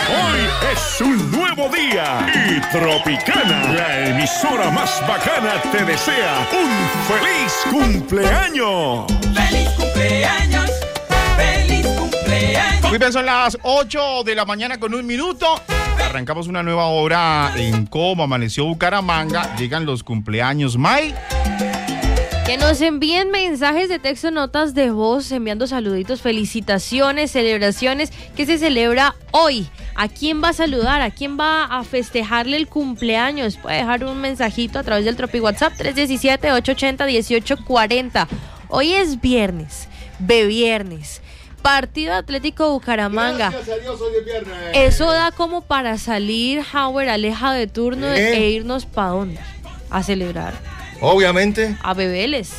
Hoy es un nuevo día y Tropicana, la emisora más bacana, te desea un feliz cumpleaños. ¡Feliz cumpleaños! ¡Feliz cumpleaños! Muy bien, son las 8 de la mañana con 1 minuto. Arrancamos una nueva hora en Cómo Amaneció Bucaramanga. Llegan los cumpleaños, May. Que nos envíen mensajes de texto, notas de voz, enviando saluditos, felicitaciones, celebraciones. ¿Qué se celebra hoy? ¿A quién va a saludar? ¿A quién va a festejarle el cumpleaños? Puede dejar un mensajito a través del Tropi WhatsApp 317-880-1840. Hoy es viernes, viernes. Partido Atlético Bucaramanga. Gracias a Dios, hoy es viernes. Eso da como para salir, Howard, aleja de turno e irnos ¿para dónde? A celebrar. Obviamente. A Bebeles.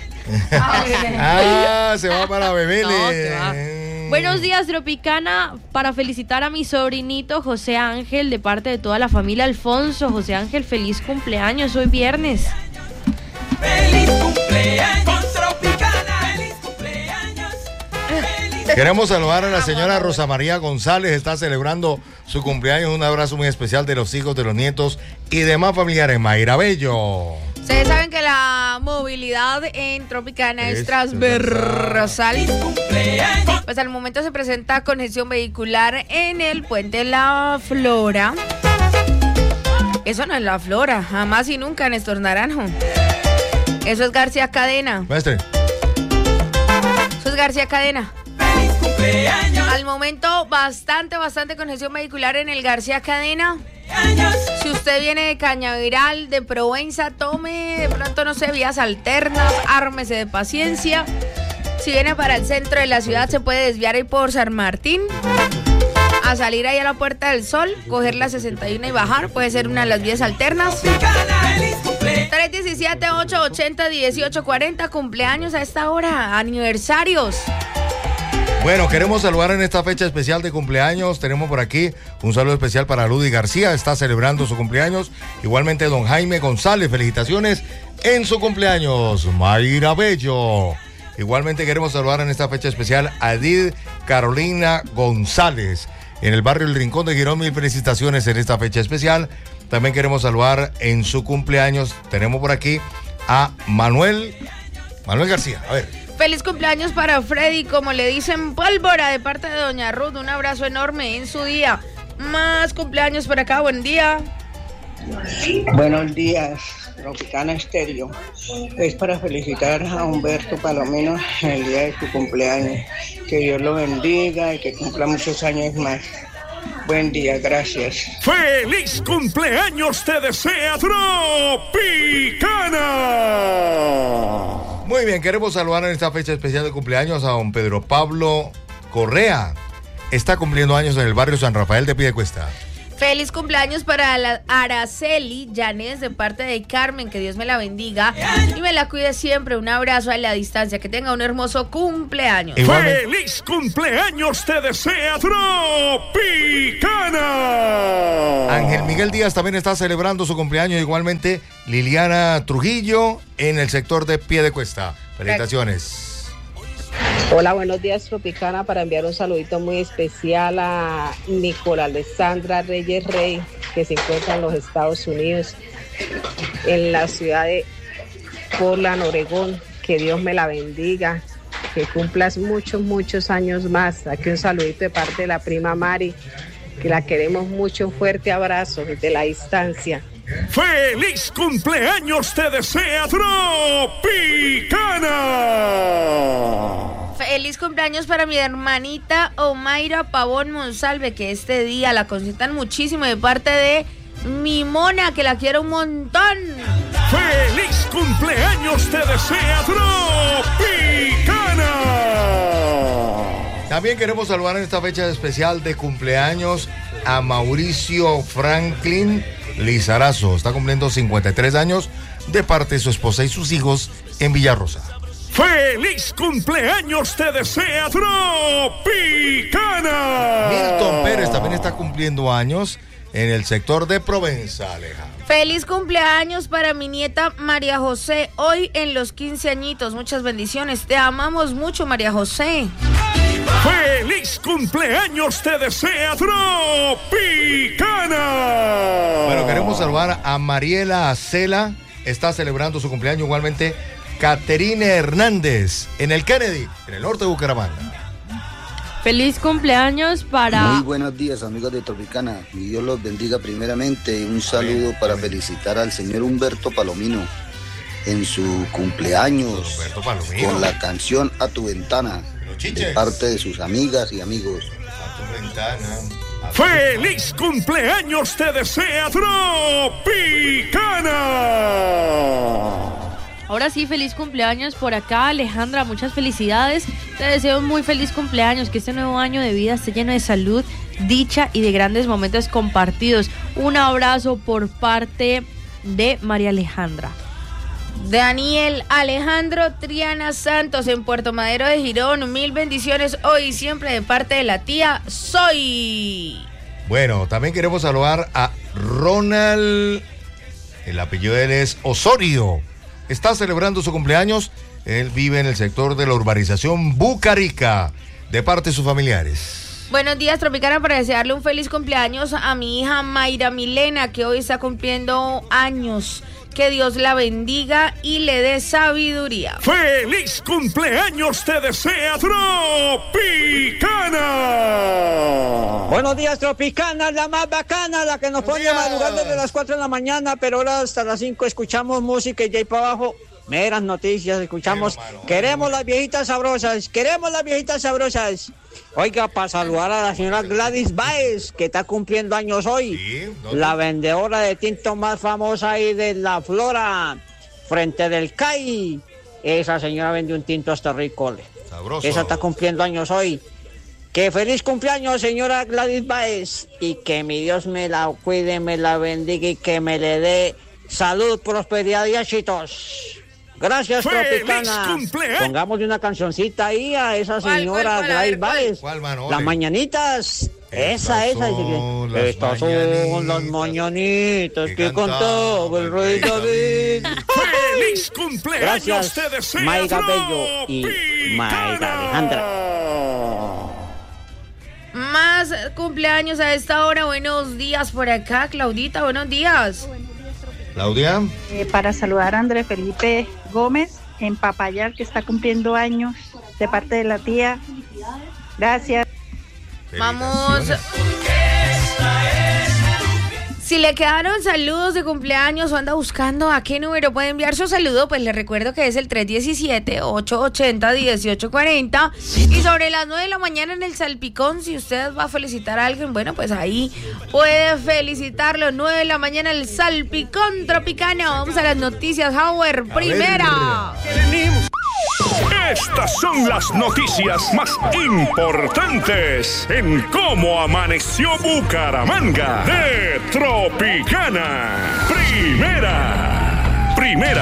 Se va para Bebeles. No, se va. Buenos días, Tropicana, para felicitar a mi sobrinito José Ángel de parte de toda la familia Alfonso. José Ángel, feliz cumpleaños, hoy viernes. ¡Feliz cumpleaños con Tropicana! ¡Feliz cumpleaños! Queremos saludar a la señora Rosa María González, está celebrando su cumpleaños. Un abrazo muy especial de los hijos, de los nietos y demás familiares. Mayra Bello. Ustedes saben que la movilidad en Tropicana es transversal. Pues al momento se presenta congestión vehicular en el puente La Flora. Eso no es La Flora, jamás y nunca, Néstor Naranjo. Eso es García Cadena. Maestre. Eso es García Cadena. Al momento bastante congestión vehicular en el García Cadena. Si usted viene de Cañaveral, de Provenza, tome de pronto, no sé, vías alternas, ármese de paciencia. Si viene para el centro de la ciudad, se puede desviar ahí por San Martín, a salir ahí a la Puerta del Sol, coger la 61 y bajar, puede ser una de las vías alternas. 317-880-1840, cumpleaños a esta hora, aniversarios. Bueno, queremos saludar en esta fecha especial de cumpleaños. Tenemos por aquí un saludo especial para Ludy García, está celebrando su cumpleaños. Igualmente don Jaime González, felicitaciones en su cumpleaños. Mayra Bello. Igualmente queremos saludar en esta fecha especial a Edith Carolina González, en el barrio El Rincón de Girón. Mil felicitaciones en esta fecha especial. También queremos saludar en su cumpleaños. Tenemos por aquí a Manuel García. A ver. Feliz cumpleaños para Freddy, como le dicen, pólvora, de parte de doña Ruth. Un abrazo enorme en su día. Más cumpleaños por acá, buen día. Buenos días, Tropicana Estéreo. Es para felicitar a Humberto Palomino en el día de su cumpleaños. Que Dios lo bendiga y que cumpla muchos años más. Buen día, gracias. ¡Feliz cumpleaños te desea Tropicana! Muy bien, queremos saludar en esta fecha especial de cumpleaños a don Pedro Pablo Correa. Está cumpliendo años en el barrio San Rafael de Piedecuesta. Feliz cumpleaños para la Araceli Llanes de parte de Carmen, que Dios me la bendiga y me la cuide siempre. Un abrazo a la distancia, que tenga un hermoso cumpleaños. ¡Feliz cumpleaños te desea Tropicana! Ángel Miguel Díaz también está celebrando su cumpleaños, igualmente Liliana Trujillo en el sector de Piedecuesta. Felicitaciones. Hola, buenos días, Tropicana, para enviar un saludito muy especial a Nicola Alessandra Reyes Rey, que se encuentra en los Estados Unidos, en la ciudad de Portland, Oregón. Que Dios me la bendiga, que cumplas muchos años más. Aquí un saludito de parte de la prima Mari, que la queremos mucho. Un fuerte abrazo desde la distancia. ¡Feliz cumpleaños te desea Tropicana! Feliz cumpleaños para mi hermanita Omaira Pavón Monsalve, que este día la consientan muchísimo de parte de mi mona, que la quiero un montón. ¡Feliz cumpleaños te desea Tropicana! También queremos saludar en esta fecha especial de cumpleaños a Mauricio Franklin Lizarazo. Está cumpliendo 53 años de parte de su esposa y sus hijos en Villarrosa. ¡Feliz cumpleaños te desea Tropicana! Milton Pérez también está cumpliendo años en el sector de Provenza, Aleja. Feliz cumpleaños para mi nieta María José, hoy en los 15 añitos. Muchas bendiciones, te amamos mucho, María José. ¡Feliz cumpleaños te desea Tropicana! Bueno, queremos saludar a Mariela Acela. Está celebrando su cumpleaños igualmente Caterine Hernández en el Kennedy, en el norte de Bucaramanga. Feliz cumpleaños para... Muy buenos días, amigos de Tropicana. Y Dios los bendiga primeramente. Un saludo para felicitar al señor Humberto Palomino en su cumpleaños con la canción A tu ventana, de parte de sus amigas y amigos. A tu ventana. ¡Feliz cumpleaños te desea Tropicana! Ahora sí, feliz cumpleaños por acá, Alejandra, muchas felicidades. Te deseo un muy feliz cumpleaños, que este nuevo año de vida esté lleno de salud, dicha y de grandes momentos compartidos. Un abrazo por parte de María Alejandra. Daniel Alejandro Triana Santos en Puerto Madero de Girón. 1000 bendiciones hoy y siempre de parte de la tía Soy. Bueno, también queremos saludar a Ronald. El apellido de él es Osorio. Está celebrando su cumpleaños. Él vive en el sector de la urbanización Bucarica, de parte de sus familiares. Buenos días, Tropicana, para desearle un feliz cumpleaños a mi hija Mayra Milena, que hoy está cumpliendo años. Que Dios la bendiga y le dé sabiduría. ¡Feliz cumpleaños te desea Tropicana! Buenos días, Tropicana, la más bacana, la que nos pone a madrugar desde las 4 de la mañana, pero ahora hasta las 5 escuchamos música y de ahí para abajo, meras noticias, escuchamos. Queremos las viejitas sabrosas, queremos las viejitas sabrosas. Oiga, para saludar a la señora Gladys Baez, que está cumpliendo años hoy. Sí, la vendedora de tinto más famosa ahí de la Flora, frente del CAI. Esa señora vende un tinto hasta rico. Sabroso. Esa está cumpliendo años hoy. Que feliz cumpleaños, señora Gladys Baez. Y que mi Dios me la cuide, me la bendiga y que me le dé salud, prosperidad y éxitos. Gracias, Tropicana. Pongámosle una cancioncita ahí a esa señora Gladys Baez. Las mañanitas. Esa. Estas son las mañanitas que cantaba el rey David. ¡Feliz cumpleaños! Gracias, Mayra Bello y Mayra Alejandra. Más cumpleaños a esta hora. Buenos días por acá, Claudita. Buenos días. Claudia. Para saludar a André Felipe Gómez en Papayal, que está cumpliendo años, de parte de la tía. Gracias. Vamos. Si le quedaron saludos de cumpleaños o anda buscando a qué número puede enviar su saludo, pues le recuerdo que es el 317-880-1840. Y sobre las 9 de la mañana en el Salpicón, si usted va a felicitar a alguien, bueno, pues ahí puede felicitarlo. 9 de la mañana el Salpicón Tropicana. Vamos a las noticias, Howard. Primera. Estas son las noticias más importantes en cómo amaneció Bucaramanga de Tropicana. Primera.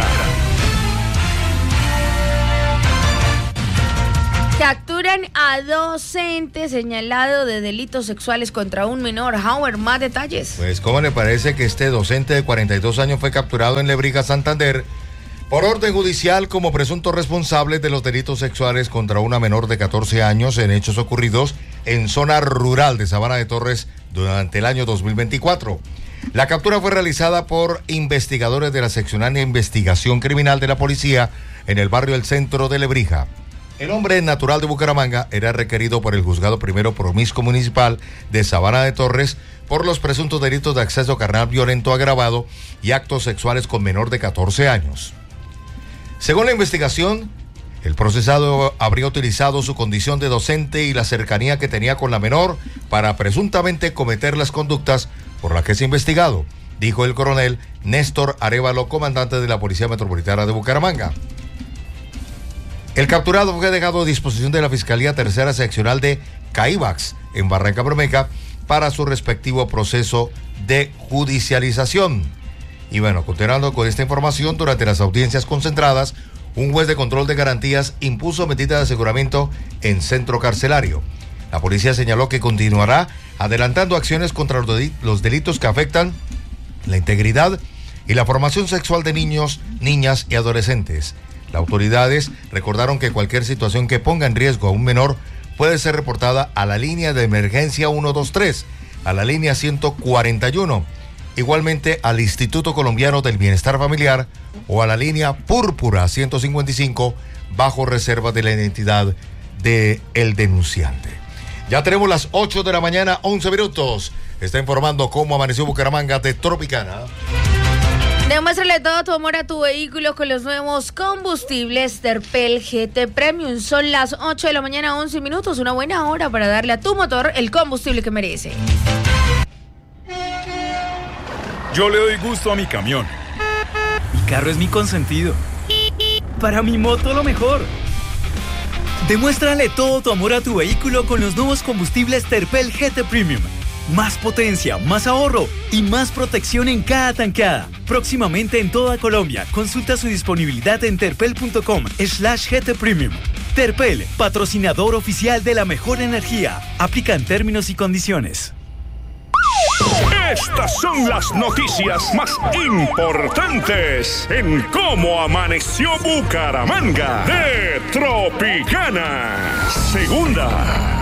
Capturan a docente señalado de delitos sexuales contra un menor. Howard, más detalles. Pues, ¿cómo le parece que este docente de 42 años fue capturado en Lebrija, Santander, por orden judicial como presunto responsable de los delitos sexuales contra una menor de 14 años en hechos ocurridos en zona rural de Sabana de Torres durante el año 2024? La captura fue realizada por investigadores de la Seccional de Investigación Criminal de la Policía en el barrio El Centro de Lebrija. El hombre natural de Bucaramanga era requerido por el Juzgado Primero Promiscuo Municipal de Sabana de Torres por los presuntos delitos de acceso carnal violento agravado y actos sexuales con menor de 14 años. Según la investigación, el procesado habría utilizado su condición de docente y la cercanía que tenía con la menor para presuntamente cometer las conductas por las que es investigado, dijo el coronel Néstor Arévalo, comandante de la Policía Metropolitana de Bucaramanga. El capturado fue dejado a disposición de la Fiscalía Tercera Seccional de Caibax, en Barranca Bermeja, para su respectivo proceso de judicialización. Y bueno, continuando con esta información, durante las audiencias concentradas, un juez de control de garantías impuso medidas de aseguramiento en centro carcelario. La policía señaló que continuará adelantando acciones contra los delitos que afectan la integridad y la formación sexual de niños, niñas y adolescentes. Las autoridades recordaron que cualquier situación que ponga en riesgo a un menor puede ser reportada a la línea de emergencia 123, a la línea 141, igualmente al Instituto Colombiano del Bienestar Familiar o a la línea Púrpura 155 bajo reserva de la identidad del denunciante. Ya tenemos las 8 de la mañana, 11 minutos. Está informando cómo amaneció Bucaramanga de Tropicana. Demuéstrale todo tu amor a tu vehículo con los nuevos combustibles Terpel GT Premium. Son las 8 de la mañana, 11 minutos. Una buena hora para darle a tu motor el combustible que merece. Yo le doy gusto a mi camión. Mi carro es mi consentido. Para mi moto lo mejor. Demuéstrale todo tu amor a tu vehículo con los nuevos combustibles Terpel GT Premium. Más potencia, más ahorro y más protección en cada tanqueada. Próximamente en toda Colombia. Consulta su disponibilidad en terpel.com/GT Premium. Terpel, patrocinador oficial de la mejor energía. Aplican términos y condiciones. Estas son las noticias más importantes en cómo amaneció Bucaramanga de Tropicana. Segunda.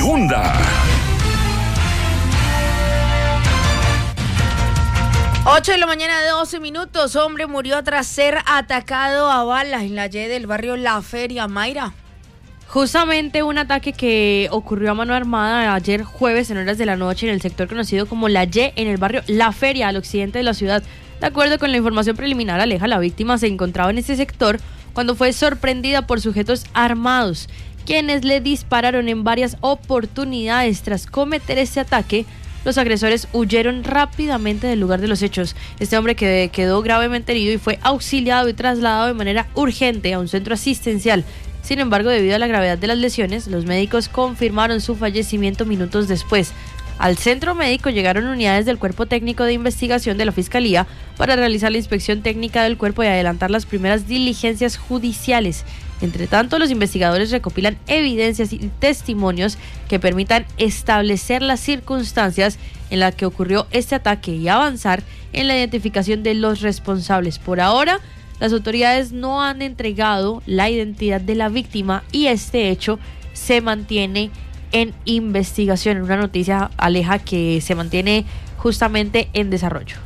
8 de la mañana, 12 minutos. Hombre murió tras ser atacado a balas en la Y del barrio La Feria. Mayra. Justamente un ataque que ocurrió a mano armada ayer jueves en horas de la noche en el sector conocido como La Y en el barrio La Feria, al occidente de la ciudad. De acuerdo con la información preliminar, Aleja, la víctima se encontraba en ese sector cuando fue sorprendida por sujetos armados, quienes le dispararon en varias oportunidades. Tras cometer este ataque, los agresores huyeron rápidamente del lugar de los hechos. Este hombre quedó gravemente herido y fue auxiliado y trasladado de manera urgente a un centro asistencial. Sin embargo, debido a la gravedad de las lesiones, los médicos confirmaron su fallecimiento minutos después. Al centro médico llegaron unidades del Cuerpo Técnico de Investigación de la Fiscalía para realizar la inspección técnica del cuerpo y adelantar las primeras diligencias judiciales. Entre tanto, los investigadores recopilan evidencias y testimonios que permitan establecer las circunstancias en las que ocurrió este ataque y avanzar en la identificación de los responsables. Por ahora, las autoridades no han entregado la identidad de la víctima y este hecho se mantiene en investigación. Una noticia, Aleja, que se mantiene justamente en desarrollo.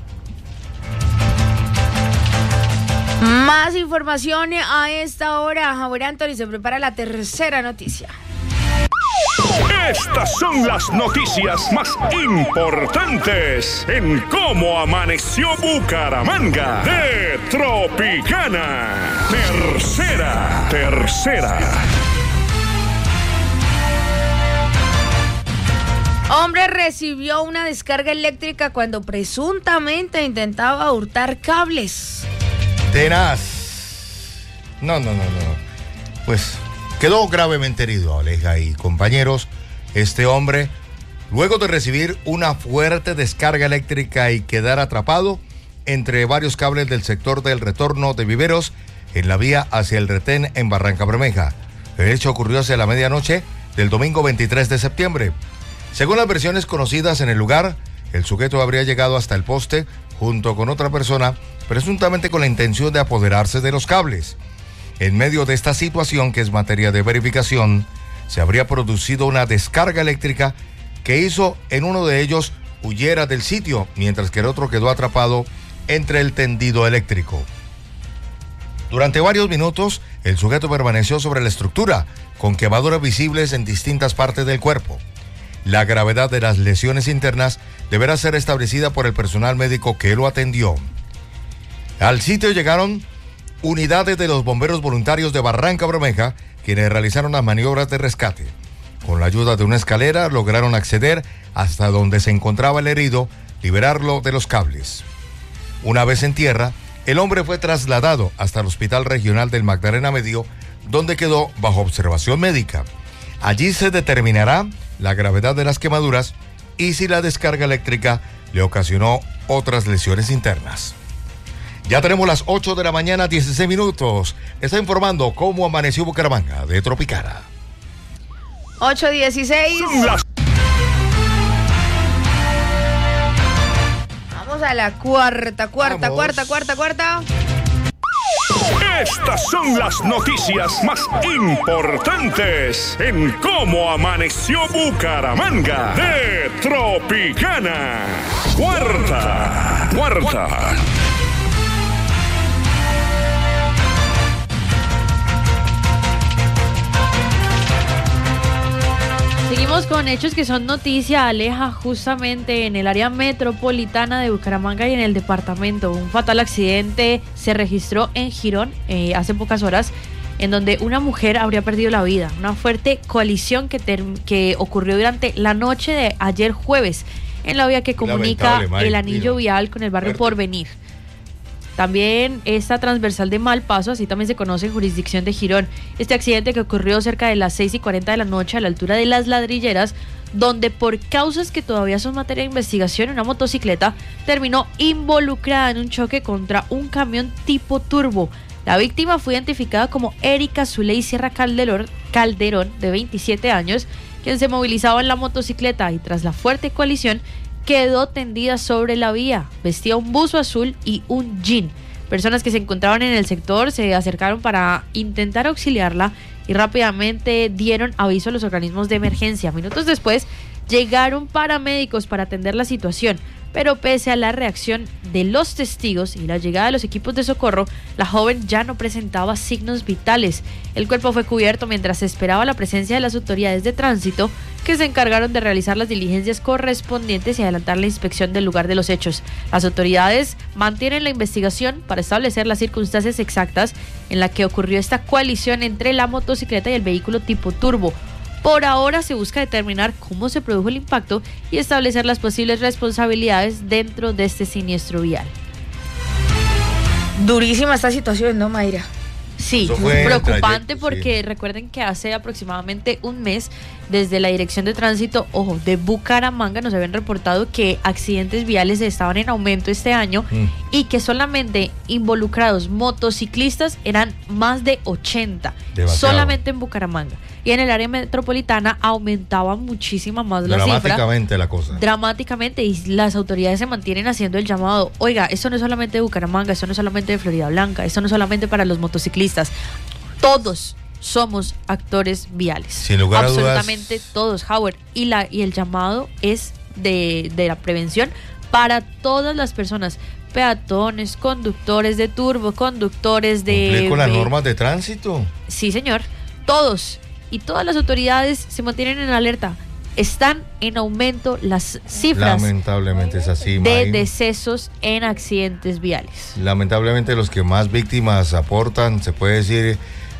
Más información a esta hora. Ahora Anthony se prepara la tercera noticia. Estas son las noticias más importantes en cómo amaneció Bucaramanga de Tropicana. Tercera. Hombre recibió una descarga eléctrica cuando presuntamente intentaba hurtar cables. Tenaz. No. Pues quedó gravemente herido, Aleja y compañeros. Este hombre, luego de recibir una fuerte descarga eléctrica y quedar atrapado entre varios cables del sector del retorno de Viveros en la vía hacia el Retén en Barrancabermeja. El hecho ocurrió hacia la medianoche del domingo 23 de septiembre. Según las versiones conocidas en el lugar, el sujeto habría llegado hasta el poste junto con otra persona, presuntamente con la intención de apoderarse de los cables. En medio de esta situación, que es materia de verificación, se habría producido una descarga eléctrica que hizo en uno de ellos huyera del sitio, mientras que el otro quedó atrapado entre el tendido eléctrico. Durante varios minutos, el sujeto permaneció sobre la estructura, con quemaduras visibles en distintas partes del cuerpo. La gravedad de las lesiones internas deberá ser establecida por el personal médico que lo atendió. Al sitio llegaron unidades de los bomberos voluntarios de Barrancabermeja, quienes realizaron las maniobras de rescate. Con la ayuda de una escalera lograron acceder hasta donde se encontraba el herido, liberarlo de los cables. Una vez en tierra, el hombre fue trasladado hasta el Hospital Regional del Magdalena Medio, donde quedó bajo observación médica. Allí se determinará la gravedad de las quemaduras y si la descarga eléctrica le ocasionó otras lesiones internas. Ya tenemos las 8 de la mañana, 16 minutos. Está informando cómo amaneció Bucaramanga de Tropicana. 8:16. Vamos a la cuarta. Estas son las noticias más importantes en cómo amaneció Bucaramanga de Tropicana. Cuarta. Seguimos con hechos que son noticia, Aleja, justamente en el área metropolitana de Bucaramanga y en el departamento. Un fatal accidente se registró en Girón hace pocas horas, en donde una mujer habría perdido la vida. Una fuerte colisión que ocurrió durante la noche de ayer jueves en la vía que comunica el anillo vial con el barrio Porvenir. También esta transversal de Malpaso, así también se conoce en jurisdicción de Girón. Este accidente que ocurrió cerca de las 6:40 de la noche a la altura de Las Ladrilleras, donde por causas que todavía son materia de investigación, una motocicleta terminó involucrada en un choque contra un camión tipo turbo. La víctima fue identificada como Erika Zuley Sierra Calderón, de 27 años, quien se movilizaba en la motocicleta y tras la fuerte colisión quedó tendida sobre la vía. Vestía un buzo azul y un jean. Personas que se encontraban en el sector se acercaron para intentar auxiliarla y rápidamente dieron aviso a los organismos de emergencia. Minutos después llegaron paramédicos para atender la situación, pero pese a la reacción de los testigos y la llegada de los equipos de socorro, la joven ya no presentaba signos vitales. El cuerpo fue cubierto mientras se esperaba la presencia de las autoridades de tránsito, que se encargaron de realizar las diligencias correspondientes y adelantar la inspección del lugar de los hechos. Las autoridades mantienen la investigación para establecer las circunstancias exactas en la que ocurrió esta colisión entre la motocicleta y el vehículo tipo turbo. Por ahora se busca determinar cómo se produjo el impacto y establecer las posibles responsabilidades dentro de este siniestro vial. Durísima esta situación, ¿no, Mayra? Sí, preocupante porque recuerden que hace aproximadamente un mes desde la Dirección de Tránsito, de Bucaramanga nos habían reportado que accidentes viales estaban en aumento este año y que solamente involucrados motociclistas eran más de 80, solamente en Bucaramanga. Y en el área metropolitana aumentaba muchísima más la cifra. Dramáticamente la cosa. Dramáticamente, y las autoridades se mantienen haciendo el llamado. Oiga, esto no es solamente de Bucaramanga, esto no es solamente de Florida Blanca, esto no es solamente para los motociclistas. Todos somos actores viales. Sin lugar a dudas. Absolutamente todos, Howard. Y el llamado es de la prevención para todas las personas. Peatones, conductores de turbo, conductores de... ¿Cumplir con las normas de tránsito? Sí, señor. Todos. Y todas las autoridades se mantienen en alerta. Están en aumento las cifras. Lamentablemente es así, de decesos en accidentes viales. Lamentablemente los que más víctimas aportan, se puede decir,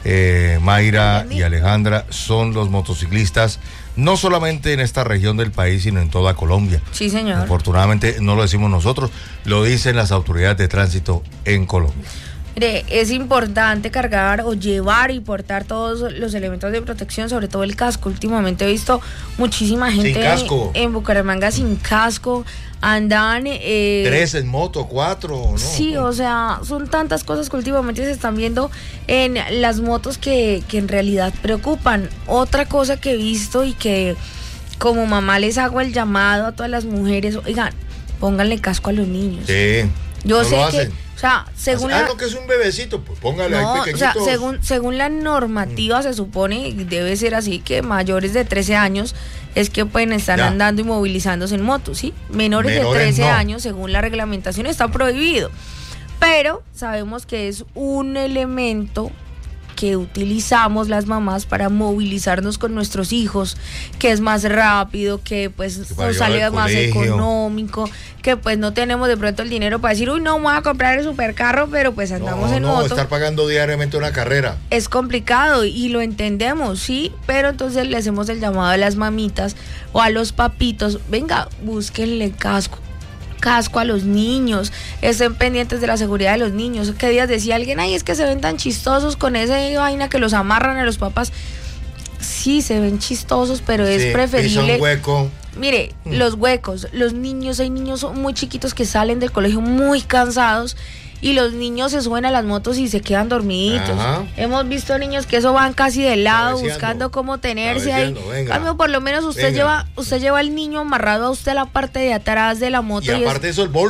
Mayra y Alejandra, son los motociclistas, no solamente en esta región del país, sino en toda Colombia. Sí, señor. Afortunadamente no lo decimos nosotros, lo dicen las autoridades de tránsito en Colombia. Mire, es importante cargar o llevar y portar todos los elementos de protección, sobre todo el casco. Últimamente he visto muchísima gente en Bucaramanga sin casco. Andan 3 en moto, 4, ¿no? Sí, o sea, son tantas cosas que últimamente se están viendo en las motos que en realidad preocupan. Otra cosa que he visto y que como mamá les hago el llamado a todas las mujeres, oigan, pónganle casco a los niños. Sí. Yo sé que, o sea, según lo que es un bebecito, pues póngale ahí pequeñito. O sea, según la normativa se supone, debe ser así, que mayores de 13 años es que pueden estar andando y movilizándose en moto, ¿sí? Menores de 13 años, según la reglamentación, está prohibido. Pero sabemos que es un elemento que utilizamos las mamás para movilizarnos con nuestros hijos, que es más rápido, que pues nos sale más económico, que pues no tenemos de pronto el dinero para decir, uy, no, voy a comprar el supercarro, pero pues andamos en moto. Estar pagando diariamente una carrera. Es complicado y lo entendemos, sí, pero entonces le hacemos el llamado a las mamitas o a los papitos, venga, búsquenle casco a los niños, estén pendientes de la seguridad de los niños. ¿Qué días decía alguien? Ay, es que se ven tan chistosos con esa vaina que los amarran a los papás. Sí, se ven chistosos, pero es preferible. Un hueco. Mire, los huecos, los niños, hay niños muy chiquitos que salen del colegio muy cansados y los niños se suben a las motos y se quedan dormiditos. Ajá. Hemos visto niños que eso van casi de lado, buscando cómo tenerse ahí. Cambio, por lo menos usted lleva al niño amarrado a usted a la parte de atrás de la moto. Y aparte eso el bolso.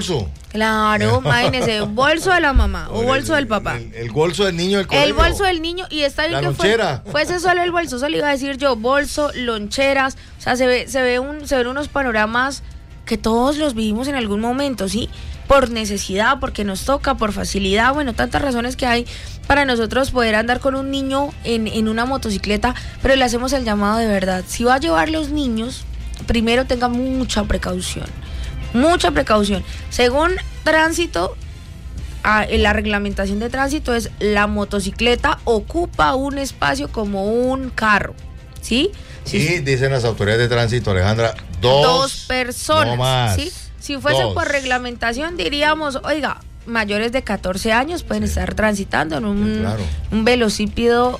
Claro, imagínese, bolso de la mamá o bolso del papá. El bolso del niño del colegio. El bolso del niño, y está bien la que lonchera. fuese solo el bolso, eso le iba a decir yo, bolso, loncheras, o sea, se ven unos panoramas que todos los vivimos en algún momento, ¿sí? Por necesidad, porque nos toca, por facilidad, bueno, tantas razones que hay para nosotros poder andar con un niño en una motocicleta, pero le hacemos el llamado de verdad. Si va a llevar los niños, primero tenga mucha precaución. Mucha precaución. Según tránsito, la reglamentación de tránsito es la motocicleta ocupa un espacio como un carro, ¿sí? Y dicen las autoridades de tránsito, Alejandra, dos personas, no más. ¿Sí? Si fuese por reglamentación diríamos, oiga, mayores de 14 años pueden estar transitando en un velocípedo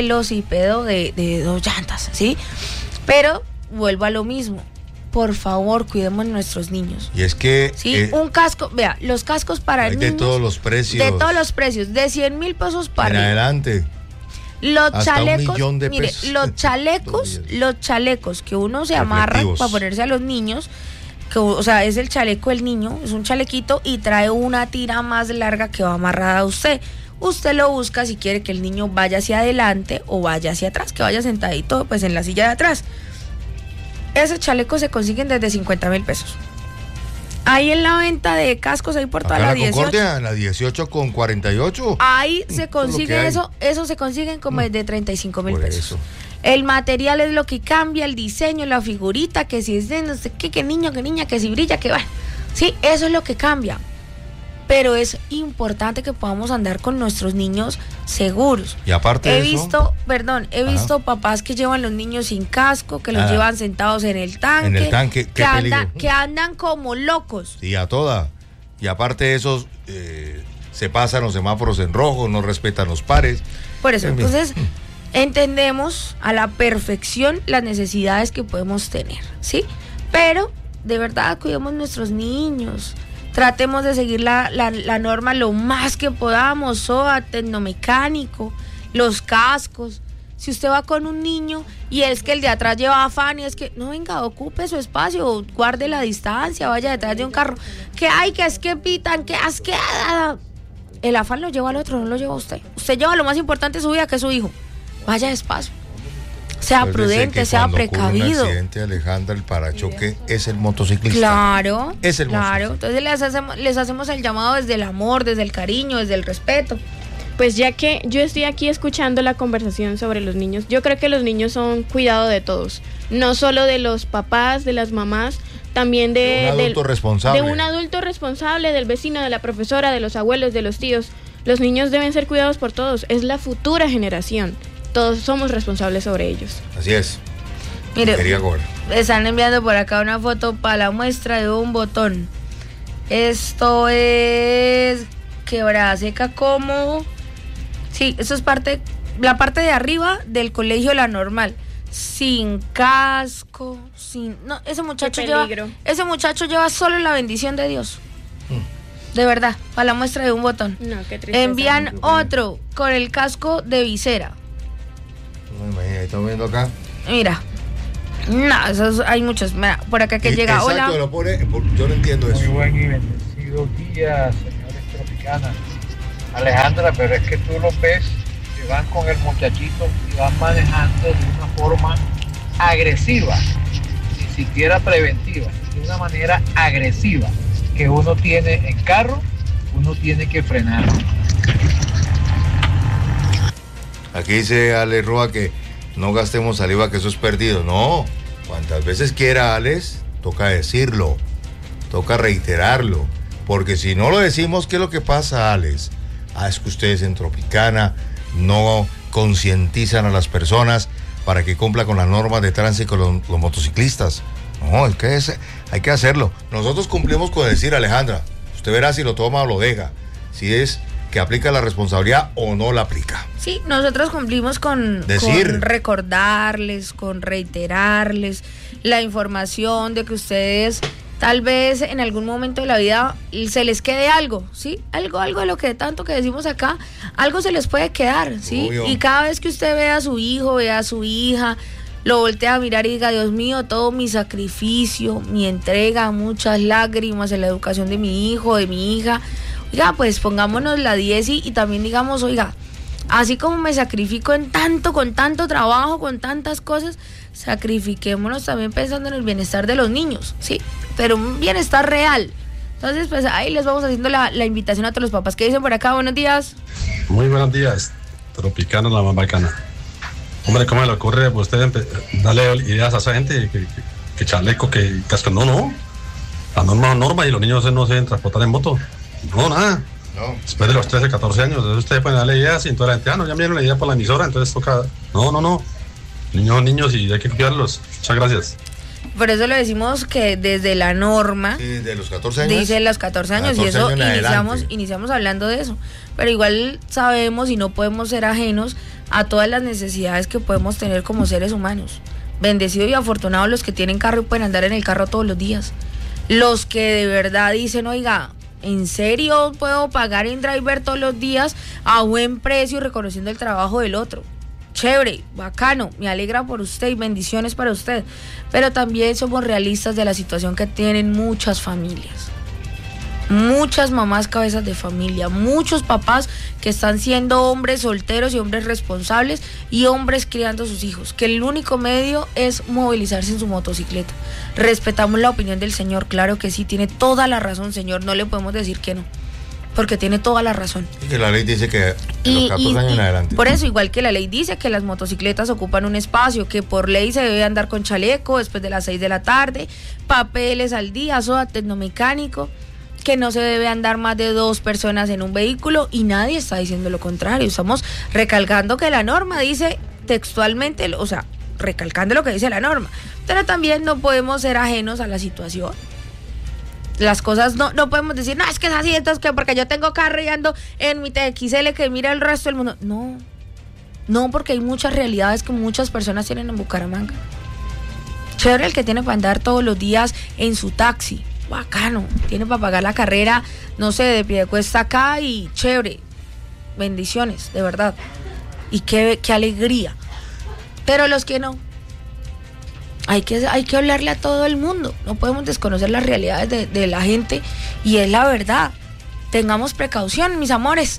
de 2 llantas, ¿sí? Pero vuelvo a lo mismo. Por favor, cuidemos a nuestros niños. Y es que... Sí, un casco, vea, los cascos para niños... de todos los precios. De todos los precios, de 100,000 pesos para en adelante. Los hasta chalecos, $1 millón mire, pesos. los chalecos que uno se amarra para ponerse a los niños, que, o sea, es el chaleco del niño, es un chalequito y trae una tira más larga que va amarrada a usted. Usted lo busca si quiere que el niño vaya hacia adelante o vaya hacia atrás, que vaya sentadito pues en la silla de atrás. Ese chaleco se consiguen desde 50,000 pesos. Ahí en la venta de cascos, ahí por toda la 18. Concordia, la 18 con 48. Ahí se consigue eso se consiguen como desde 35,000 pesos. Eso. El material es lo que cambia, el diseño, la figurita, que si es de no sé qué, que niño, que niña, que si brilla, que bueno. Sí, eso es lo que cambia. Pero es importante que podamos andar con nuestros niños seguros. Y aparte de eso... He visto papás que llevan los niños sin casco, que los llevan sentados en el tanque. En el tanque, que andan como locos. Y a toda. Y aparte de eso, se pasan los semáforos en rojo, no respetan los pares. Por eso, entonces, entendemos a la perfección las necesidades que podemos tener, ¿sí? Pero, de verdad, cuidemos nuestros niños. Tratemos de seguir la norma lo más que podamos, SOA, tecnomecánico, los cascos. Si usted va con un niño y es que el de atrás lleva afán y es que, no, venga, ocupe su espacio, guarde la distancia, vaya detrás de un carro. Que hay, que es que pitan, que es que... El afán lo lleva al otro, no lo lleva a usted. Usted lleva lo más importante de su vida, que es su hijo. Vaya despacio. Sea prudente, sea precavido. Un accidente, Alejandra, el parachoque es el motociclista. Claro, es el claro. Entonces les hacemos el llamado desde el amor, desde el cariño, desde el respeto. Pues ya que yo estoy aquí escuchando la conversación sobre los niños, yo creo que los niños son cuidado de todos, no solo de los papás, de las mamás, también de un adulto responsable. De un adulto responsable, del vecino, de la profesora, de los abuelos, de los tíos. Los niños deben ser cuidados por todos, es la futura generación. Todos somos responsables sobre ellos. Así es. Mire, están enviando por acá una foto para la muestra de un botón. Esto es Quebrada Seca como... Sí, eso es la parte de arriba del colegio La Normal. Sin casco, sin... No, ese muchacho lleva solo la bendición de Dios. De verdad, para la muestra de un botón. No, qué tristeza. Envían otro con el casco de visera. No, imagínate, estamos viendo acá. Mira. No, esos hay muchos. Mira, por acá que llega. Exacto, hola. lo pone, yo no entiendo eso. Muy buen y bendecido día, señores Tropicana. Alejandra, pero es que tú los ves que van con el muchachito y van manejando de una forma agresiva, ni siquiera preventiva, de una manera agresiva, que uno tiene en carro, uno tiene que frenar. Aquí dice Ale Roa que no gastemos saliva, que eso es perdido. No, cuantas veces quiera Alex, toca decirlo, toca reiterarlo, porque si no lo decimos, ¿qué es lo que pasa, Alex? Es que ustedes en Tropicana no concientizan a las personas para que cumpla con las normas de tránsito los motociclistas. No, es que hay que hacerlo. Nosotros cumplimos con decir, Alejandra, usted verá si lo toma o lo deja, si es que aplica la responsabilidad o no la aplica. Sí, nosotros cumplimos con recordarles, con reiterarles la información de que ustedes tal vez en algún momento de la vida se les quede algo, ¿sí? Algo de lo que tanto que decimos acá, algo se les puede quedar, ¿sí? Obvio. Y cada vez que usted vea a su hijo, vea a su hija, lo voltee a mirar y diga, Dios mío, todo mi sacrificio, mi entrega, muchas lágrimas en la educación de mi hijo, de mi hija. Oiga, pues pongámonos la 10 y también digamos, oiga, así como me sacrifico en tanto, con tanto trabajo, con tantas cosas, sacrifiquémonos también pensando en el bienestar de los niños, ¿sí? Pero un bienestar real. Entonces, pues ahí les vamos haciendo la invitación a todos los papás. ¿Qué dicen por acá? Buenos días. Muy buenos días. Tropicana, la más bacana. Hombre, ¿cómo le ocurre a usted darle ideas a esa gente? Que chaleco, que casco. No. La norma es norma y los niños no se deben transportar en moto. No, nada. No. Después de los 13, 14 años, entonces ustedes pueden darle ideas y entonces la gente, ya me dieron la idea por la emisora, entonces toca. No. Niños y hay que cuidarlos. Muchas gracias. Por eso le decimos que desde la norma, sí, de los 14 años, dice los 14 años, y eso iniciamos hablando de eso. Pero igual sabemos y no podemos ser ajenos a todas las necesidades que podemos tener como seres humanos. Bendecidos y afortunados los que tienen carro y pueden andar en el carro todos los días. Los que de verdad dicen, oiga, ¿en serio puedo pagar en driver todos los días a buen precio y reconociendo el trabajo del otro? Chévere, bacano, me alegra por usted y bendiciones para usted. Pero también somos realistas de la situación que tienen muchas familias. Muchas mamás cabezas de familia, muchos papás que están siendo hombres solteros y hombres responsables y hombres criando a sus hijos, que el único medio es movilizarse en su motocicleta. Respetamos la opinión del señor, claro que sí, tiene toda la razón, señor, no le podemos decir que no, porque tiene toda la razón. Y que la ley dice que de los 14 años en adelante. Por eso, igual que la ley dice que las motocicletas ocupan un espacio, que por ley se debe andar con chaleco después de las 6 de la tarde, papeles al día, soda, tecnomecánico, que no se debe andar más de 2 personas en un vehículo, y nadie está diciendo lo contrario. Estamos recalcando que la norma dice textualmente, o sea, recalcando lo que dice la norma, pero también no podemos ser ajenos a la situación. Las cosas no podemos decir, no, es que es así, entonces que porque yo tengo carro y ando en mi TXL que mira el resto del mundo. No, porque hay muchas realidades que muchas personas tienen en Bucaramanga. Chévere el que tiene para andar todos los días en su taxi, bacano, tiene para pagar la carrera, no sé, de Piedecuesta acá, y chévere, bendiciones, de verdad, y qué alegría. Pero los que no, hay que hablarle a todo el mundo, no podemos desconocer las realidades de la gente, y es la verdad. Tengamos precaución, mis amores.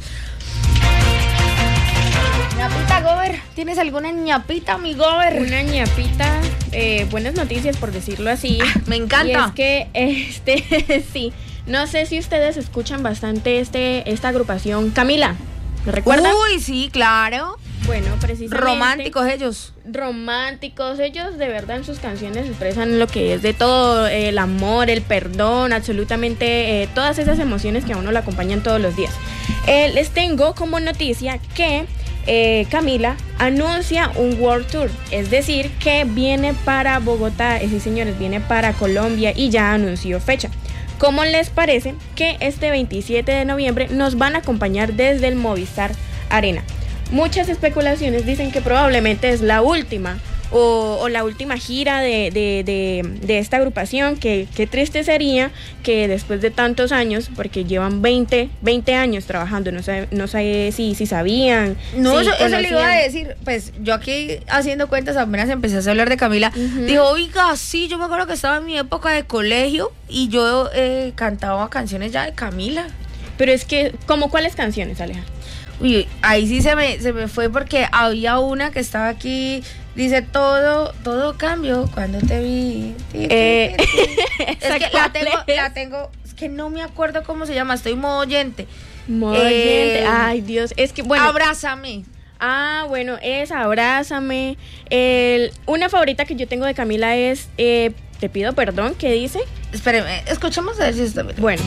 ñapita, Gober, ¿tienes alguna ñapita, mi Gober? Una ñapita, buenas noticias, por decirlo así. Me encanta. Y es que, sí, no sé si ustedes escuchan bastante esta agrupación Camila, ¿lo recuerdan? Uy, sí, claro. Bueno, precisamente. Románticos ellos. De verdad en sus canciones expresan lo que es de todo, el amor, el perdón, absolutamente todas esas emociones que a uno le acompañan todos los días. Les tengo como noticia que Camila anuncia un World Tour, es decir, que viene para Bogotá, sí señores, viene para Colombia y ya anunció fecha. ¿Cómo les parece que este 27 de noviembre nos van a acompañar desde el Movistar Arena? Muchas especulaciones dicen que probablemente es la última o la última gira de esta agrupación, que qué triste sería que después de tantos años, porque llevan 20 años trabajando, no sé si sabían. No, si eso le iba a decir, pues yo aquí haciendo cuentas apenas empecé a hablar de Camila, dijo, oiga, sí, yo me acuerdo que estaba en mi época de colegio y yo cantaba canciones ya de Camila. Pero es que, ¿cómo cuáles canciones, Aleja? Uy, ahí sí se me fue, porque había una que estaba aquí, dice todo cambió cuando te vi. Es que la tengo, es que no me acuerdo cómo se llama, estoy modo oyente. Ay, Dios, es que bueno. Abrázame. Ah, bueno, es Abrázame. Una favorita que yo tengo de Camila es Te pido perdón, ¿qué dice? Espéreme, escuchemos a ver si está bien. Bueno.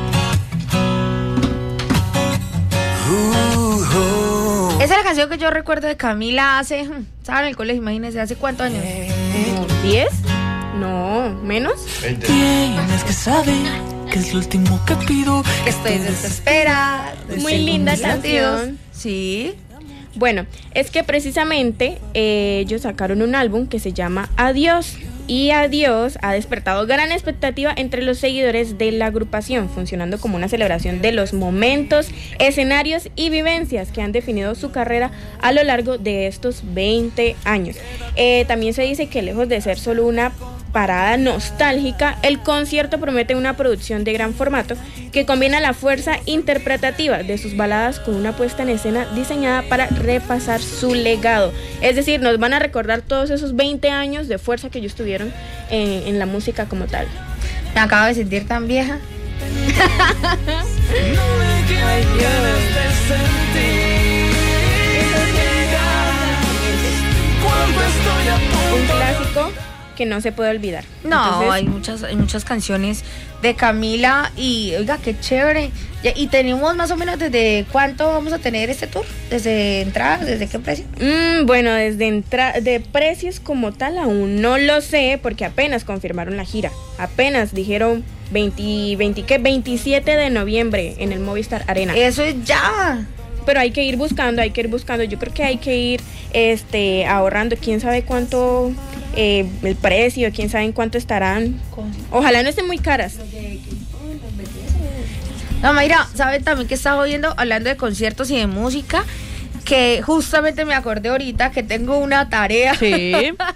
Esa es la canción que yo recuerdo de Camila hace, ¿saben? En el colegio, imagínense, ¿hace cuántos años? ¿10? No, ¿menos? 20. Tienes que saber que es lo último que pido. Estoy desesperada. Muy linda canción. Sí. Bueno, es que precisamente ellos sacaron un álbum que se llama Adiós. y Adiós ha despertado gran expectativa entre los seguidores de la agrupación, funcionando como una celebración de los momentos, escenarios y vivencias que han definido su carrera a lo largo de estos 20 años. También se dice que lejos de ser solo una parada nostálgica, el concierto promete una producción de gran formato que combina la fuerza interpretativa de sus baladas con una puesta en escena diseñada para repasar su legado. Es decir, nos van a recordar todos esos 20 años de fuerza que ellos tuvieron en la música como tal. Me acabo de sentir tan vieja. Un clásico que no se puede olvidar. No, entonces, hay muchas canciones de Camila y oiga, qué chévere. Y tenemos más o menos desde cuánto vamos a tener este tour, desde entrada, desde qué precio. Bueno, de precios como tal aún no lo sé, porque apenas confirmaron la gira, apenas dijeron 27 de noviembre en el Movistar Arena. Eso es ya. Pero hay que ir buscando, yo creo que hay que ir ahorrando, quién sabe cuánto el precio, quién sabe en cuánto estarán. Ojalá no estén muy caras. No, Mayra, ¿sabe también que estaba oyendo, hablando de conciertos y de música? Que justamente me acordé ahorita que tengo una tarea. Sí.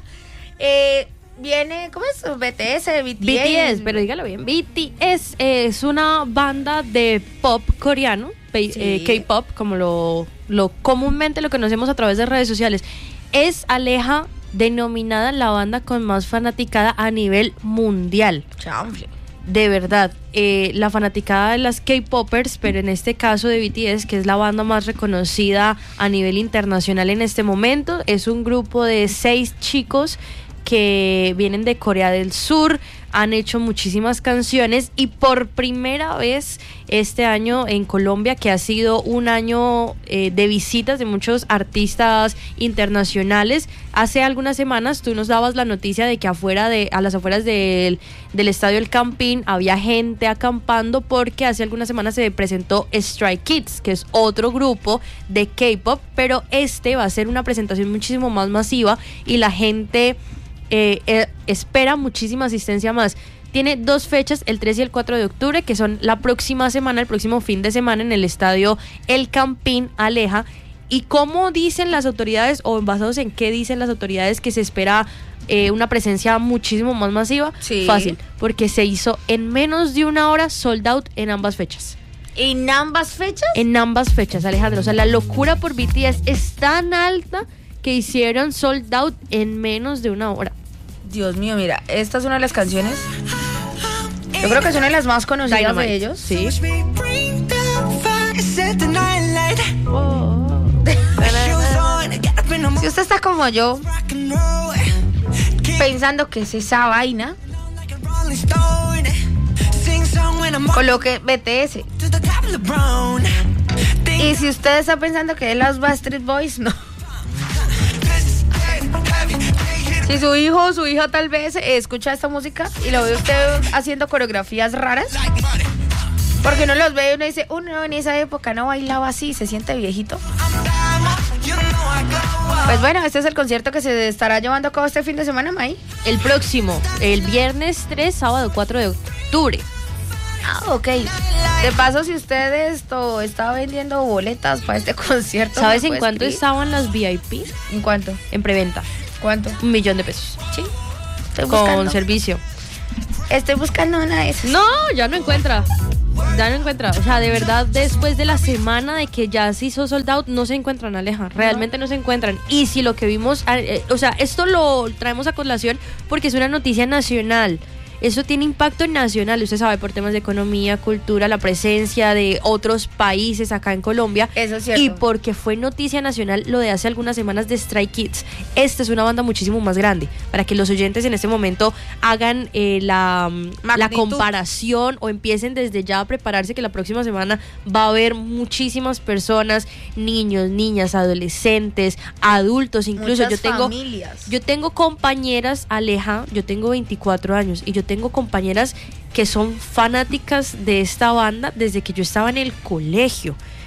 Viene, ¿cómo es? BTS, BTS, pero dígalo bien. BTS es una banda de pop coreano, K-pop, como lo comúnmente lo conocemos a través de redes sociales. Es, Aleja, denominada la banda con más fanaticada a nivel mundial. Chamble. De verdad, la fanaticada de las K-popers, pero en este caso de BTS, que es la banda más reconocida a nivel internacional en este momento, es un grupo de 6 chicos que vienen de Corea del Sur, han hecho muchísimas canciones y por primera vez este año en Colombia, que ha sido un año de visitas de muchos artistas internacionales. Hace algunas semanas tú nos dabas la noticia de que a las afueras del estadio El Campín había gente acampando porque hace algunas semanas se presentó Stray Kids, que es otro grupo de K-pop, pero va a ser una presentación muchísimo más masiva y la gente espera muchísima asistencia más. Tiene 2 fechas, el 3 y el 4 de octubre, que son la próxima semana, el próximo fin de semana en el estadio El Campín, Aleja. ¿Y cómo dicen las autoridades, o basados en qué dicen las autoridades que se espera una presencia muchísimo más masiva? Sí. Fácil, porque se hizo en menos de una hora sold out en ambas fechas. ¿En ambas fechas? En ambas fechas, Alejandro. O sea, la locura por BTS es tan alta que hicieron sold out en menos de una hora. Dios mío, mira, esta es una de las canciones. Yo creo que es una de las más conocidas Dynamite. de ellos. Sí. Si usted está como yo, pensando que es esa vaina, coloque BTS. Y si usted está pensando que es los Backstreet Boys, no. Si su hijo o su hija tal vez escucha esta música y lo ve usted haciendo coreografías raras, porque uno los ve y uno dice, uno en esa época no bailaba así, se siente viejito. Pues bueno, este es el concierto que se estará llevando a cabo este fin de semana, May. El próximo, el viernes 3, sábado 4 de octubre. Ah, ok. De paso, si usted está vendiendo boletas para este concierto, ¿sabes en cuánto estaban las VIP? ¿En cuánto? En preventa. ¿Cuánto? $1,000,000 pesos. Sí. Con servicio. Estoy buscando una de esas. No, ya no encuentra. O sea, de verdad, después de la semana de que ya se hizo sold out, no se encuentran, Aleja. Realmente no se encuentran. Y si lo que vimos, o sea, esto lo traemos a colación porque es una noticia nacional. Eso tiene impacto nacional, usted sabe, por temas de economía, cultura, la presencia de otros países acá en Colombia. Eso es cierto. Y porque fue noticia nacional lo de hace algunas semanas de Stray Kids. Esta es una banda muchísimo más grande, para que los oyentes en este momento hagan la comparación o empiecen desde ya a prepararse, que la próxima semana va a haber muchísimas personas, niños, niñas, adolescentes, adultos, incluso. Muchas familias. Yo tengo compañeras, Aleja, yo tengo 24 años y yo tengo compañeras que son fanáticas de esta banda desde que yo estaba en el colegio.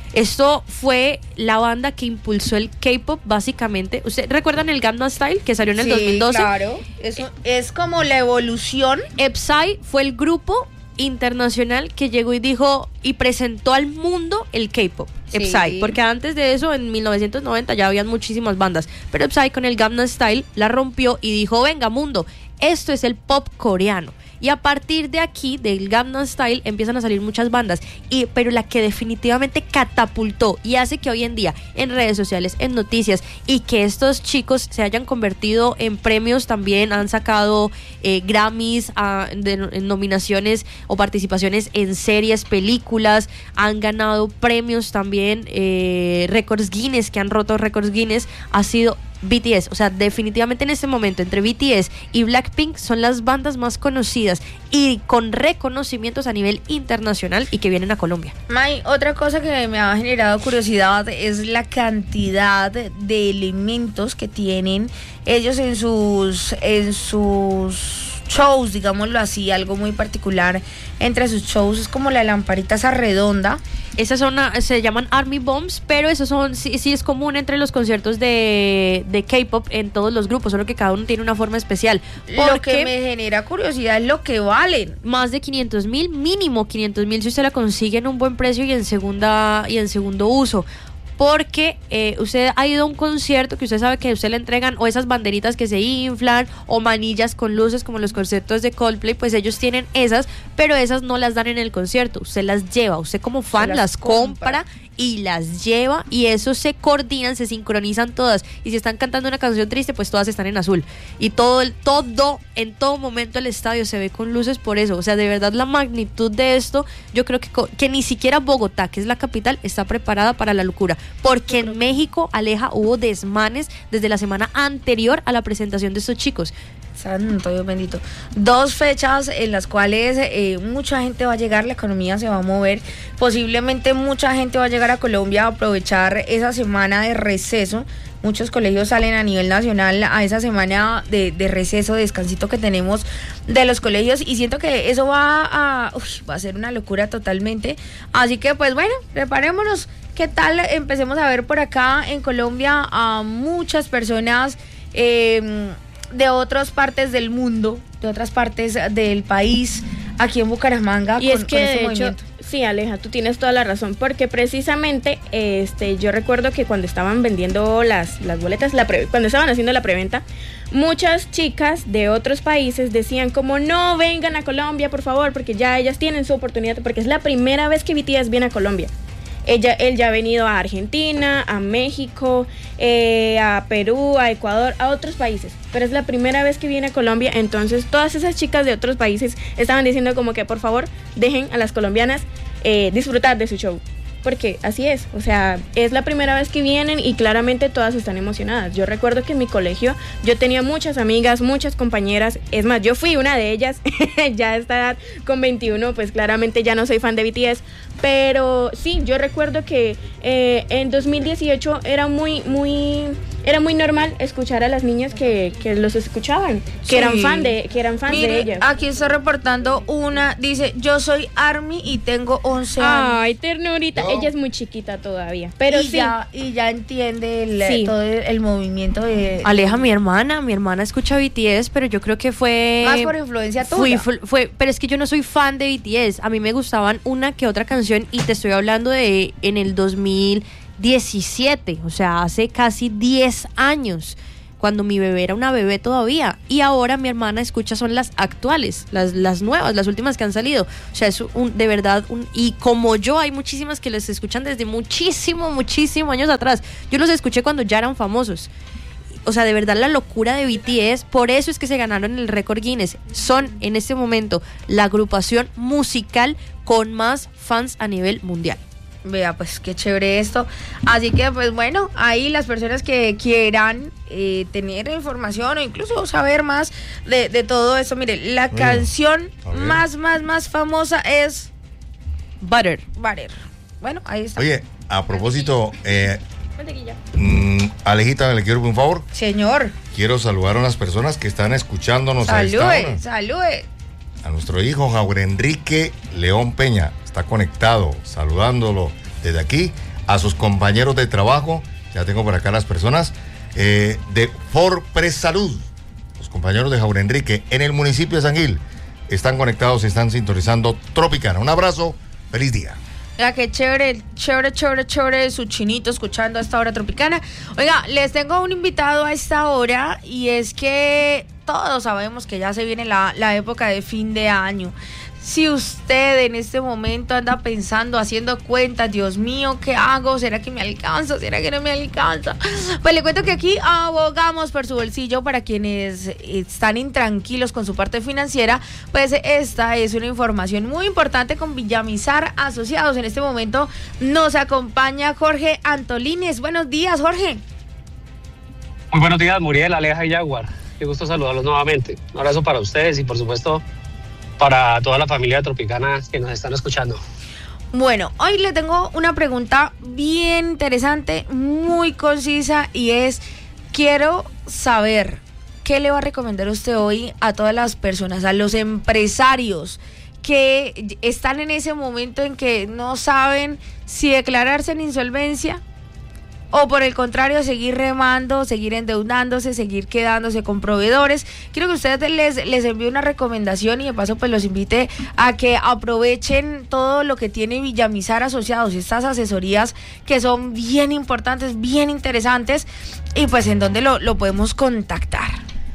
Esto fue la banda que impulsó el K-pop, básicamente. ¿Ustedes recuerdan el Gangnam Style que salió en el 2012? Claro, eso es como la evolución. Psy fue el grupo internacional que llegó y dijo y presentó al mundo el K-pop. Sí. Psy, porque antes de eso, en 1990 ya habían muchísimas bandas, pero Psy con el Gangnam Style la rompió y dijo, venga mundo, esto es el pop coreano. Y a partir de aquí, del Gangnam Style, empiezan a salir muchas bandas. Pero la que definitivamente catapultó y hace que hoy en día en redes sociales, en noticias, y que estos chicos se hayan convertido en premios también, han sacado Grammys, en nominaciones o participaciones en series, películas, han ganado premios también, récords Guinness, que han roto récords Guinness, ha sido BTS. O sea, definitivamente en este momento entre BTS y Blackpink son las bandas más conocidas y con reconocimientos a nivel internacional y que vienen a Colombia. May, otra cosa que me ha generado curiosidad es la cantidad de elementos que tienen ellos en sus shows, digámoslo así, algo muy particular entre sus shows es como la lamparita esa redonda. Esas se llaman Army Bombs, pero eso sí es común entre los conciertos de K-pop en todos los grupos, solo que cada uno tiene una forma especial. Lo que me genera curiosidad es lo que valen. Más de 500,000, mínimo 500,000 si usted la consigue en un buen precio y en segundo uso. Porque usted ha ido a un concierto que usted sabe que a usted le entregan o esas banderitas que se inflan o manillas con luces como los conciertos de Coldplay, pues ellos tienen esas, pero esas no las dan en el concierto, usted las lleva, usted como fan las compra y las lleva y eso se coordinan, se sincronizan todas y si están cantando una canción triste pues todas están en azul y en todo momento el estadio se ve con luces por eso, o sea de verdad la magnitud de esto, yo creo que ni siquiera Bogotá, que es la capital, está preparada para la locura, porque en México, Aleja, hubo desmanes desde la semana anterior a la presentación de estos chicos. Santo Dios bendito. 2 fechas en las cuales mucha gente va a llegar, la economía se va a mover, posiblemente mucha gente va a llegar a Colombia a aprovechar esa semana de receso. Muchos colegios salen a nivel nacional a esa semana de receso, de descansito que tenemos de los colegios y siento que eso va a ser una locura totalmente. Así que pues bueno, preparémonos. ¿Qué tal? Empecemos a ver por acá en Colombia a muchas personas de otras partes del mundo, de otras partes del país, aquí en Bucaramanga. Y es que de hecho, sí, Aleja, tú tienes toda la razón, porque precisamente yo recuerdo que cuando estaban vendiendo las boletas, cuando estaban haciendo la preventa, muchas chicas de otros países decían como no vengan a Colombia, por favor, porque ya ellas tienen su oportunidad, porque es la primera vez que BTS viene a Colombia. Él ya ha venido a Argentina, a México, a Perú, a Ecuador, a otros países, pero es la primera vez que viene a Colombia, entonces todas esas chicas de otros países estaban diciendo como que por favor dejen a las colombianas disfrutar de su show, porque así es, o sea, es la primera vez que vienen y claramente todas están emocionadas. Yo recuerdo que en mi colegio yo tenía muchas amigas, muchas compañeras, es más, yo fui una de ellas, ya a esta edad con 21, pues claramente ya no soy fan de BTS, pero sí, yo recuerdo que en 2018 era muy normal escuchar a las niñas que los escuchaban, que eran fans de ellas. Aquí está reportando una, dice, yo soy Army y tengo 11 años. Ay, ternurita, ella es muy chiquita todavía, pero y ya entiende todo el movimiento de... Aleja, mi hermana escucha BTS, pero yo creo que fue... Más por influencia tuya. Pero es que yo no soy fan de BTS, a mí me gustaban una que otra canción y te estoy hablando de en el 2017, o sea, hace casi 10 años, cuando mi bebé era una bebé todavía, y ahora mi hermana escucha son las actuales, las nuevas, las últimas que han salido, o sea, es de verdad, y como yo, hay muchísimas que les escuchan desde muchísimo años atrás, yo los escuché cuando ya eran famosos. O sea, de verdad la locura de BTS, por eso es que se ganaron el récord Guinness. Son en este momento la agrupación musical con más fans a nivel mundial. Vea, pues qué chévere esto. Así que, pues bueno, ahí las personas que quieran tener información o incluso saber más de todo esto. Mire, la canción más famosa es Butter. Bueno, ahí está. Oye, a propósito, Alejita, ¿le quiero pedir un favor? Señor. Quiero saludar a unas personas que están escuchándonos. Salude. A nuestro hijo Javier Enrique León Peña, está conectado, saludándolo desde aquí. a sus compañeros de trabajo, ya tengo por acá las personas, de Forpres Salud, los compañeros de Jaur Enrique, en el municipio de San Gil, están conectados y están sintonizando Tropicana. Un abrazo, feliz día. Oiga, qué chévere, su chinito escuchando a esta hora Tropicana. Oiga, les tengo un invitado a esta hora y es que todos sabemos que ya se viene la época de fin de año. Si usted en este momento anda pensando, haciendo cuentas, Dios mío, ¿qué hago? ¿Será que me alcanza? ¿Será que no me alcanza? Pues le cuento que aquí abogamos por su bolsillo para quienes están intranquilos con su parte financiera. Pues esta es una información muy importante con Villamizar Asociados. En este momento nos acompaña Jorge Antolines. Buenos días, Jorge. Muy buenos días, Muriel, Aleja y Jaguar. Qué gusto saludarlos nuevamente. Un abrazo para ustedes y por supuesto para toda la familia de Tropicana que nos están escuchando. Bueno, hoy le tengo una pregunta bien interesante, muy concisa, y es, quiero saber, ¿qué le va a recomendar usted hoy a todas las personas, a los empresarios que están en ese momento en que no saben si declararse en insolvencia o por el contrario seguir remando, seguir endeudándose, seguir quedándose con proveedores? Quiero que ustedes les envíe una recomendación y de paso pues los invite a que aprovechen todo lo que tiene Villamizar Asociados, estas asesorías que son bien importantes, bien interesantes, y pues en dónde lo podemos contactar.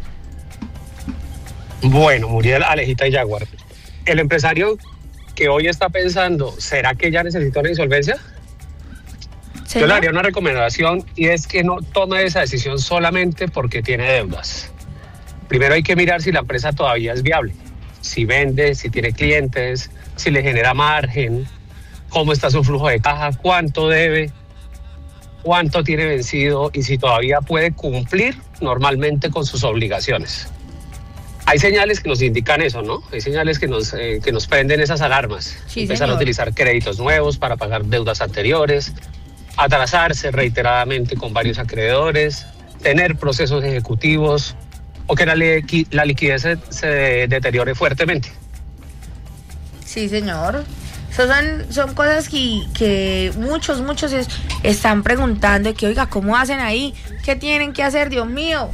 Bueno, Muriel, Alejita y Jaguar, el empresario que hoy está pensando, ¿será que ya necesita una insolvencia? Yo le haría una recomendación y es que no tome esa decisión solamente porque tiene deudas. Primero hay que mirar si la empresa todavía es viable, si vende, si tiene clientes, si le genera margen, cómo está su flujo de caja, cuánto debe, cuánto tiene vencido y si todavía puede cumplir normalmente con sus obligaciones. Hay señales que nos indican eso, ¿no? Hay señales que nos prenden esas alarmas. Sí, empezar a utilizar créditos nuevos para pagar deudas anteriores, atrasarse reiteradamente con varios acreedores, tener procesos ejecutivos o que la liquidez se deteriore fuertemente. Sí, señor. Son cosas que muchos están preguntando, que oiga, ¿cómo hacen ahí? ¿Qué tienen que hacer, Dios mío?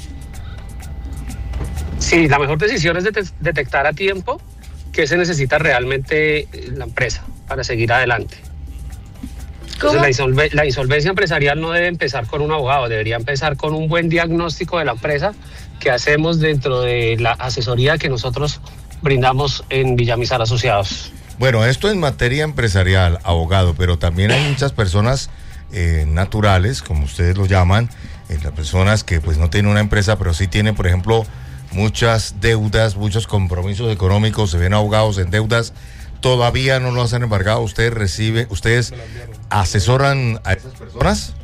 Sí, la mejor decisión es detectar a tiempo qué se necesita realmente la empresa para seguir adelante. Entonces, la insolvencia empresarial no debe empezar con un abogado, debería empezar con un buen diagnóstico de la empresa que hacemos dentro de la asesoría que nosotros brindamos en Villamizar Asociados. Bueno, esto en materia empresarial, abogado, pero también hay muchas personas naturales, como ustedes lo llaman, las personas que pues no tienen una empresa, pero sí tienen, por ejemplo, muchas deudas, muchos compromisos económicos, se ven ahogados en deudas. ¿Todavía no lo han embargado? ¿Ustedes asesoran a esas personas?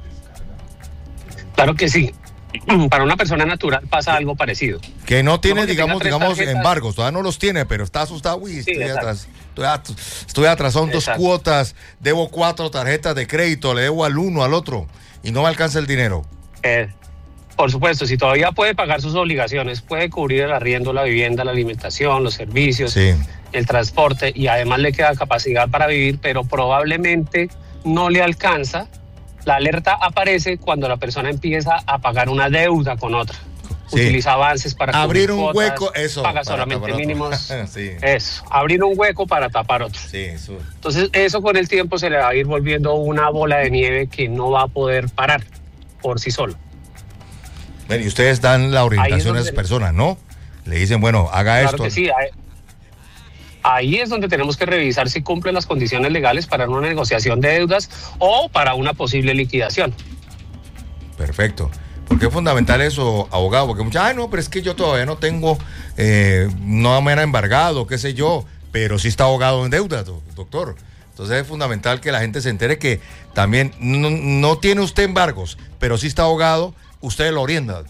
Claro que sí. Para una persona natural pasa algo parecido. Que no tiene, digamos embargos, todavía no los tiene, pero está asustado. Uy, sí, estoy atrasado en 2 cuotas, debo 4 tarjetas de crédito, le debo al uno, al otro, y no me alcanza el dinero. Por supuesto, si todavía puede pagar sus obligaciones, puede cubrir el arriendo, la vivienda, la alimentación, los servicios, el transporte, y además le queda capacidad para vivir, pero probablemente no le alcanza. La alerta aparece cuando la persona empieza a pagar una deuda con otra. Utiliza avances para abrir un hueco, paga solamente mínimos. Eso, abrir un hueco para tapar otro. Entonces, eso con el tiempo se le va a ir volviendo una bola de nieve que no va a poder parar por sí solo. Bueno, y ustedes dan la orientación a esas personas, ¿no? Le dicen, bueno, haga esto. Claro que sí. Ahí es donde tenemos que revisar si cumplen las condiciones legales para una negociación de deudas o para una posible liquidación. Perfecto. ¿Por qué es fundamental eso, abogado? Porque muchas, no, pero es que yo todavía no tengo, no me han embargado, qué sé yo, pero sí está ahogado en deuda, doctor. Entonces es fundamental que la gente se entere que también no tiene usted embargos, pero sí está ahogado, usted lo orienta.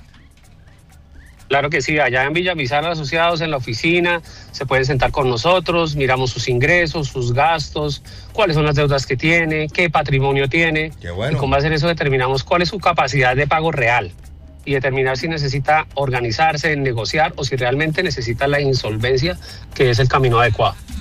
Claro que sí, allá en Villamizar Asociados, en la oficina, se pueden sentar con nosotros, miramos sus ingresos, sus gastos, cuáles son las deudas que tiene, qué patrimonio tiene. Qué bueno. Y con base en eso determinamos cuál es su capacidad de pago real y determinar si necesita organizarse, negociar o si realmente necesita la insolvencia, que es el camino adecuado.